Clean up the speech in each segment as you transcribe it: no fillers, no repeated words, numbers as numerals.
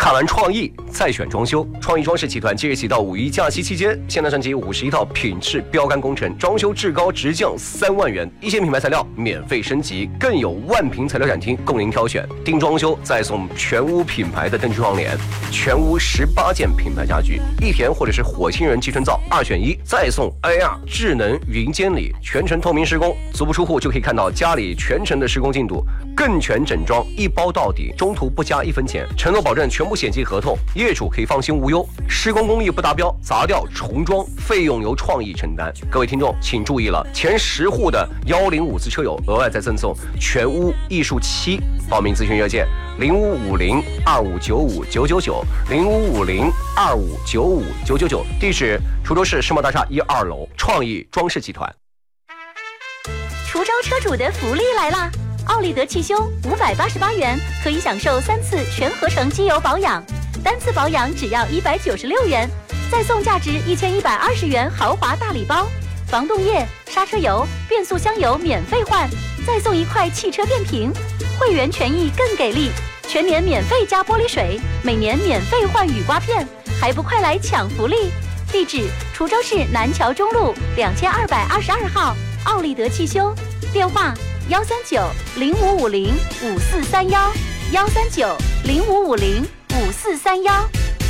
看完创意再选装修。创意装饰集团即日起到5一假期期间，现代升级51套品质标杆工程，装修至高直降3万元，一线品牌材料免费升级，更有万平材料展厅供您挑选。定装修再送全屋品牌的灯具窗帘，全屋18件品牌家具，一田或者是火星人集成灶2选1，再送 AR 智能云监理，全程透明施工，足不出户就可以看到家里全程的施工进度，更全整装一包到底，中途不加1分钱，承诺保证全部险期合同，业主可以放心无忧。施工工艺不达标，砸掉重装费用由创意承担。各位听众请注意了，前10户的105次车友额外再赠送全屋艺术漆。报名咨询热线0550259599055025959999，地址滁州市世贸大厦1、2楼创意装饰集团。 滁州车主的福利来啦！奥利德汽修588元可以享受3次全合成机油保养，单次保养只要196元，再送价值1120元豪华大礼包，防冻液、刹车油、变速箱油免费换，再送1块汽车电瓶。会员权益更给力，全年免费加玻璃水，每年免费换雨刮片，还不快来抢福利！地址：滁州市南桥中路2222号奥利德汽修，电话139-0550-5431，139-0550-5431。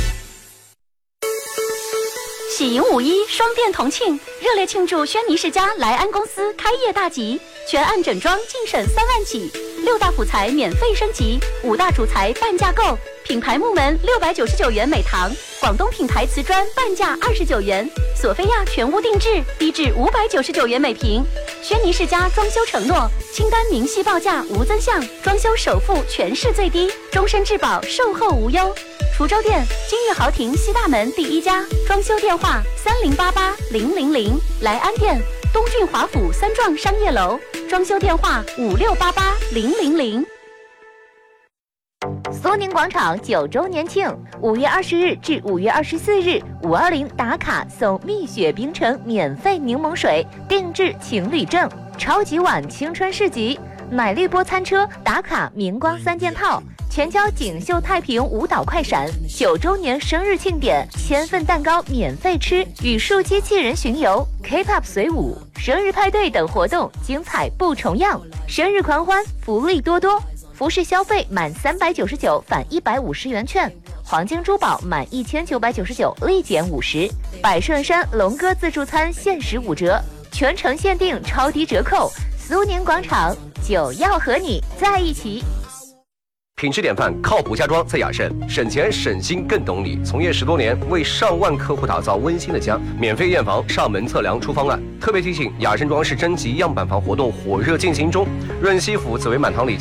喜迎5一双店同庆，热烈庆祝轩尼诗家莱安公司开业大吉，全案整装净省3万起，6大辅材免费升级，5大主材半价购，品牌木门699元每堂，广东品牌瓷砖半价29元，索菲亚全屋定制低至599元每平。轩尼诗家装修承诺，清单明细报价无增项，装修首付全市最低，终身质保，售后无忧。滁州店金玉豪庭西大门第1家，装修电话3088-000，莱安店东郡华府3幢商业楼，装修电话5688-000。苏宁广场9周年庆，5月20日至5月24日，520打卡送蜜雪冰城免费柠檬水，定制情侣证，超级碗青春市集，奶绿波餐车打卡明光3件套。全交锦绣太平舞蹈快闪，9周年生日庆典，1000份蛋糕免费吃，语数机器人巡游 ，K-pop 随舞，生日派对等活动精彩不重样，生日狂欢福利多多。服饰消费满399返150元券，黄金珠宝满1999立减50，百顺山龙哥自助餐限时5折，全程限定超低折扣。苏宁广场就要和你在一起。 品质典范，靠谱家装在雅盛，省钱省心更懂你。从业10多年，为上万客户打造温馨的家，免费验房、上门测量出方案。特别提醒，雅盛装饰征集样板房活动火热进行中，润西府紫薇满堂里